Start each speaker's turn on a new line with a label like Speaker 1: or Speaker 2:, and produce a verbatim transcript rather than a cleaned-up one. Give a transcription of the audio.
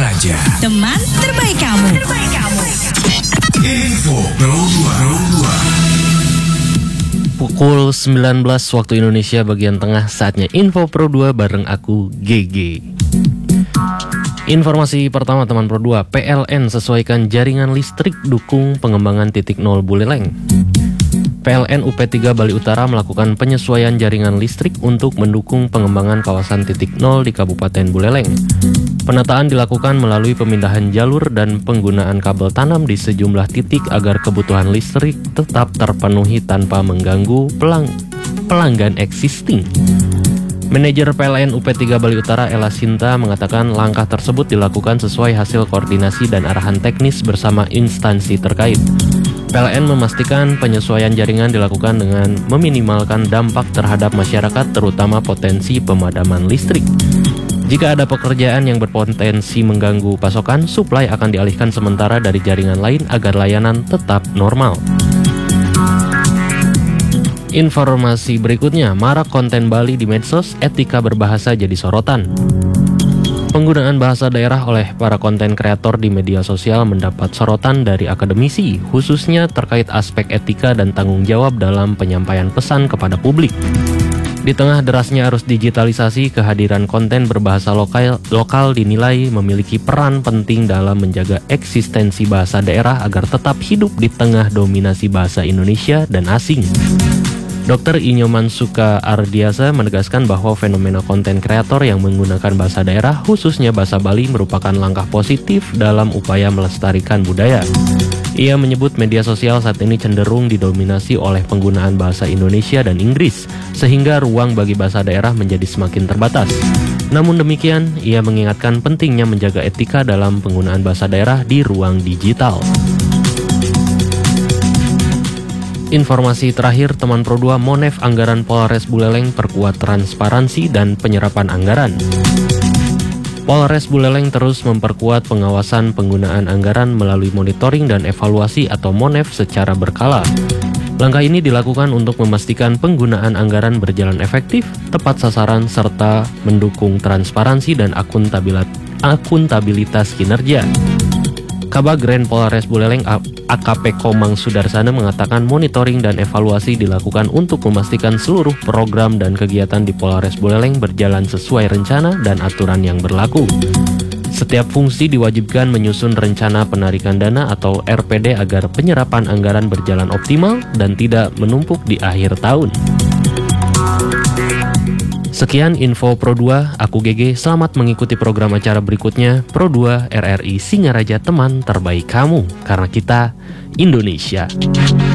Speaker 1: Singaraja,
Speaker 2: teman terbaik kamu. Terbaik kamu.
Speaker 1: Info Pro dua.
Speaker 3: Pukul sembilan belas waktu Indonesia bagian tengah, saatnya Info Pro dua bareng aku G G. Informasi pertama teman Pro dua, P L N sesuaikan jaringan listrik dukung pengembangan titik nol Buleleng. P L N U P tiga Bali Utara melakukan penyesuaian jaringan listrik untuk mendukung pengembangan kawasan titik nol di Kabupaten Buleleng. Penataan dilakukan melalui pemindahan jalur dan penggunaan kabel tanam di sejumlah titik agar kebutuhan listrik tetap terpenuhi tanpa mengganggu pelang- pelanggan existing. Manajer P L N U P tiga Bali Utara Ella Sinta mengatakan langkah tersebut dilakukan sesuai hasil koordinasi dan arahan teknis bersama instansi terkait. P L N memastikan penyesuaian jaringan dilakukan dengan meminimalkan dampak terhadap masyarakat, terutama potensi pemadaman listrik. Jika ada pekerjaan yang berpotensi mengganggu pasokan, suplai akan dialihkan sementara dari jaringan lain agar layanan tetap normal. Informasi berikutnya, marak konten Bali di medsos, etika berbahasa jadi sorotan. Penggunaan bahasa daerah oleh para konten kreator di media sosial mendapat sorotan dari akademisi, khususnya terkait aspek etika dan tanggung jawab dalam penyampaian pesan kepada publik. Di tengah derasnya arus digitalisasi, kehadiran konten berbahasa lokal, lokal dinilai memiliki peran penting dalam menjaga eksistensi bahasa daerah agar tetap hidup di tengah dominasi bahasa Indonesia dan asing. Dokter Inyoman Suka Ardiasa menegaskan bahwa fenomena konten kreator yang menggunakan bahasa daerah, khususnya bahasa Bali, merupakan langkah positif dalam upaya melestarikan budaya. Ia menyebut media sosial saat ini cenderung didominasi oleh penggunaan bahasa Indonesia dan Inggris, sehingga ruang bagi bahasa daerah menjadi semakin terbatas. Namun demikian, ia mengingatkan pentingnya menjaga etika dalam penggunaan bahasa daerah di ruang digital. Informasi terakhir teman Pro dua, Monef anggaran Polres Buleleng perkuat transparansi dan penyerapan anggaran. Polres Buleleng terus memperkuat pengawasan penggunaan anggaran melalui monitoring dan evaluasi atau Monef secara berkala. Langkah ini dilakukan untuk memastikan penggunaan anggaran berjalan efektif, tepat sasaran, serta mendukung transparansi dan akuntabilitas kinerja. Kabag Ren Polres Buleleng A K P Komang Sudarsana mengatakan monitoring dan evaluasi dilakukan untuk memastikan seluruh program dan kegiatan di Polres Buleleng berjalan sesuai rencana dan aturan yang berlaku. Setiap fungsi diwajibkan menyusun rencana penarikan dana atau R P D agar penyerapan anggaran berjalan optimal dan tidak menumpuk di akhir tahun. Sekian Info Pro dua, aku G G, selamat mengikuti program acara berikutnya. Pro dua R R I Singaraja, teman terbaik kamu, karena kita Indonesia.